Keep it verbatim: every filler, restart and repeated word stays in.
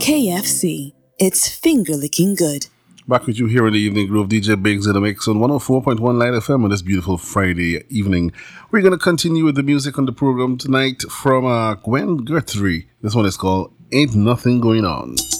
K F C. It's finger licking good. Back with you here in the Evening Groove, D J Biggs in the mix on one oh four point one Light F M on this beautiful Friday evening. We're going to continue with the music on the program tonight from uh, Gwen Guthrie. This one is called Ain't Nothing Going On.